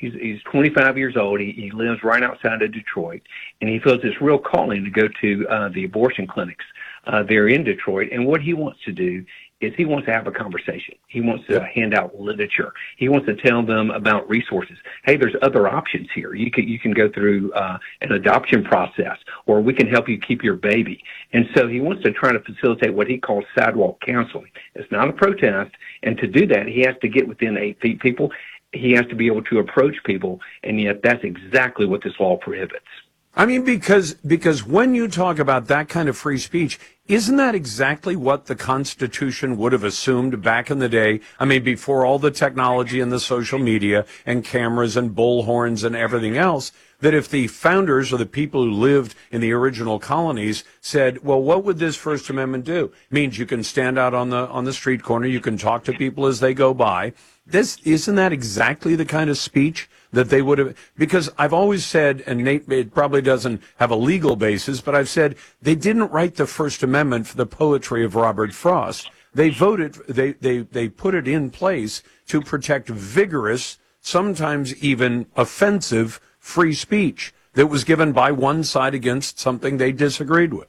He's 25 years old. He lives right outside of Detroit, and he feels this real calling to go to the abortion clinics there in Detroit. And what he wants to do is he wants to have a conversation. He wants to hand out literature. He wants to tell them about resources. Hey, there's other options here. You can go through an adoption process, or we can help you keep your baby. And so he wants to try to facilitate what he calls sidewalk counseling. It's not a protest, and to do that, he has to get within 8 feet people. He has to be able to approach people, and yet that's exactly what this law prohibits. I mean, because when you talk about that kind of free speech, isn't that exactly what the Constitution would have assumed back in the day? I mean, before all the technology and the social media and cameras and bullhorns and everything else, that if the founders or the people who lived in the original colonies said, well, what would this First Amendment do? It means you can stand out on the street corner, you can talk to people as they go by. Isn't that exactly the kind of speech that they would have? Because I've always said, and Nate, it probably doesn't have a legal basis, but I've said they didn't write the First Amendment for the poetry of Robert Frost. They they put it in place to protect vigorous, sometimes even offensive free speech that was given by one side against something they disagreed with.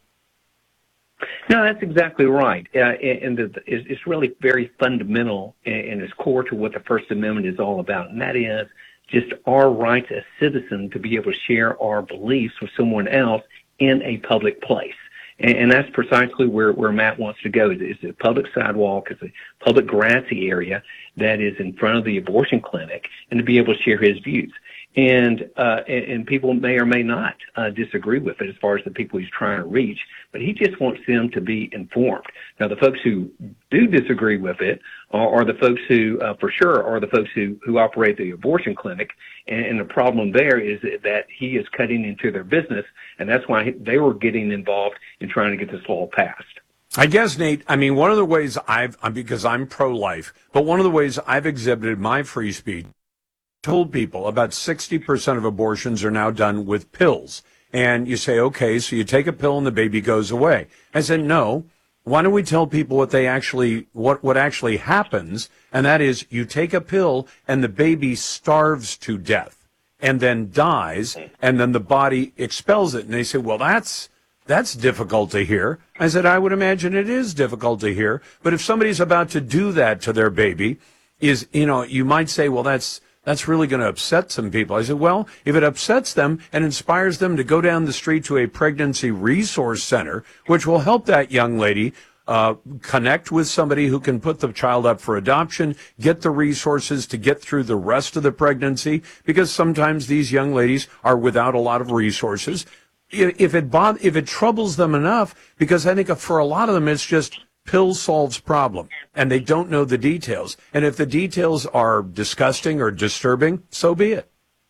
No, that's exactly right. And it's really very fundamental and it's core to what the First Amendment is all about. And that is just our rights as citizens to be able to share our beliefs with someone else in a public place. And that's precisely where Matt wants to go. It's a public sidewalk, it's a public grassy area that is in front of the abortion clinic, and to be able to share his views. And people may or may not disagree with it as far as the people he's trying to reach, but he just wants them to be informed. Now, the folks who do disagree with it are the folks who, for sure, are the folks who operate the abortion clinic. And the problem there is that he is cutting into their business, and that's why they were getting involved in trying to get this law passed. I guess, Nate, I mean, one of the ways because I'm pro-life, but one of the ways I've exhibited my free speech, told people about 60% of abortions are now done with pills. And you say, okay, so you take a pill and the baby goes away. I said, no. Why don't we tell people what actually happens? And that is you take a pill and the baby starves to death and then dies, and then the body expels it. And they say, well, that's difficult to hear. I said, I would imagine it is difficult to hear. But if somebody's about to do that to their baby, you might say, well, that's really going to upset some people. I said, well, if it upsets them and inspires them to go down the street to a pregnancy resource center, which will help that young lady connect with somebody who can put the child up for adoption, get the resources to get through the rest of the pregnancy, because sometimes these young ladies are without a lot of resources. If it troubles them enough, because I think for a lot of them it's just pill solves problem, and they don't know the details. And if the details are disgusting or disturbing, so be it.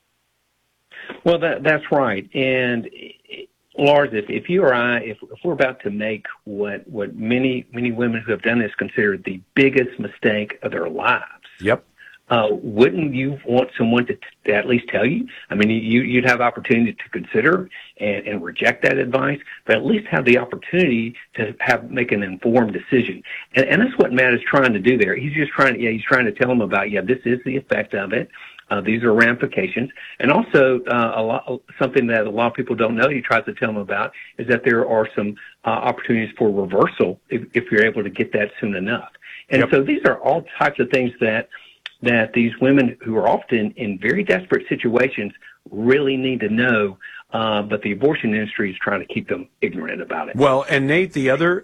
Well, that's right. And Lars, if you or I, if we're about to make what many women who have done this consider the biggest mistake of their lives, yep. Wouldn't you want someone to at least tell you? I mean, you'd have opportunity to consider and reject that advice, but at least have the opportunity to make an informed decision. And that's what Matt is trying to do there. He's just trying to tell them about, this is the effect of it. These are ramifications. And also, something that a lot of people don't know, he tries to tell them about, is that there are some opportunities for reversal if you're able to get that soon enough. And so these are all types of things that these women who are often in very desperate situations really need to know, but the abortion industry is trying to keep them ignorant about it. Well, and Nate,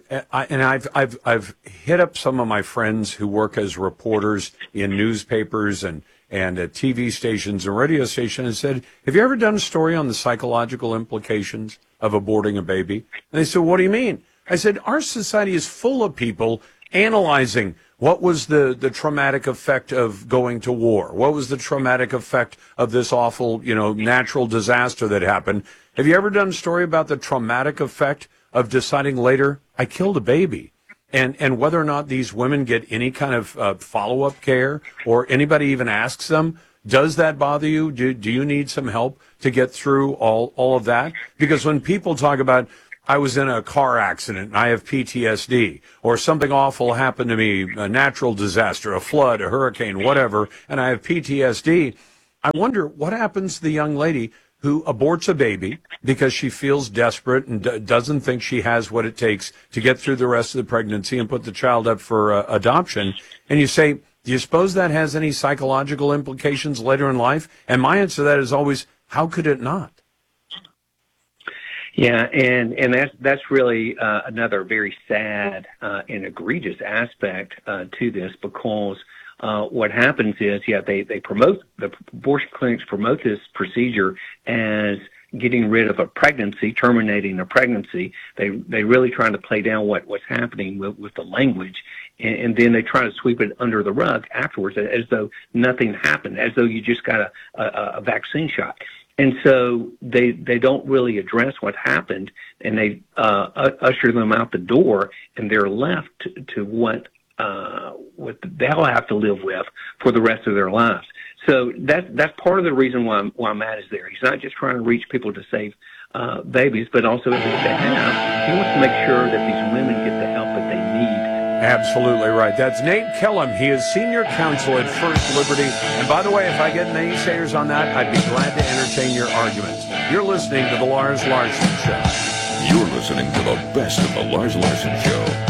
I've hit up some of my friends who work as reporters in newspapers and at TV stations and radio stations and said, have you ever done a story on the psychological implications of aborting a baby? And they said, what do you mean? I said, our society is full of people analyzing what was the traumatic effect of going to war? What was the traumatic effect of this awful, natural disaster that happened? Have you ever done a story about the traumatic effect of deciding later, I killed a baby? And whether or not these women get any kind of follow-up care, or anybody even asks them, does that bother you? Do you need some help to get through all of that? Because when people talk about, I was in a car accident and I have PTSD, or something awful happened to me, a natural disaster, a flood, a hurricane, whatever, and I have PTSD, I wonder what happens to the young lady who aborts a baby because she feels desperate and doesn't think she has what it takes to get through the rest of the pregnancy and put the child up for adoption. And you say, do you suppose that has any psychological implications later in life? And my answer to that is always, how could it not? Yeah, and that's really another very sad and egregious aspect to this, because what happens is, they promote, the abortion clinics promote this procedure as getting rid of a pregnancy, terminating a pregnancy. They really trying to play down what's happening with the language, and then they try to sweep it under the rug afterwards, as though nothing happened, as though you just got a vaccine shot. And so they don't really address what happened, and they usher them out the door, and they're left to what they'll have to live with for the rest of their lives. So that's part of the reason why Matt is there. He's not just trying to reach people to save babies, but also if they have, he wants to make sure that these women get the help that they need. Absolutely right. That's Nate Killam. He is senior counsel at First Liberty. And by the way, if I get naysayers on that, I'd be glad to entertain your arguments. You're listening to The Lars Larson Show. You're listening to the best of The Lars Larson Show.